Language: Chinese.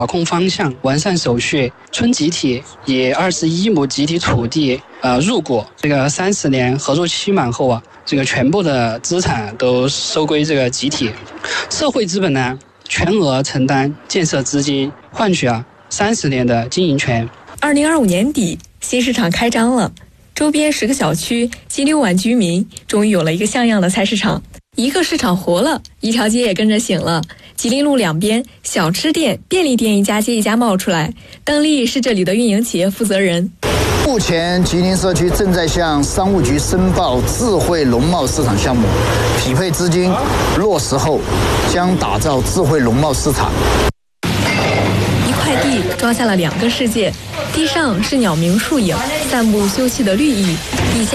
把控方向，完善手续，村集体以21亩集体土地入股，这个30年合作期满后啊，这个全部的资产都收归这个集体，社会资本呢全额承担建设资金，换取30年的经营权。 2025年底，新市场开张了，周边10个小区近6万居民终于有了一个像样的菜市场。一个市场活了，一条街也跟着醒了。吉林路两边，小吃店、便利店一家接一家冒出来。邓丽是这里的运营企业负责人。 目前吉林社区正在向商务局申报智慧农贸市场项目，匹配资金落实后，将打造智慧农贸市场。 一块地装下了2个世界，地上是鸟鸣树影，散布休憩的绿意，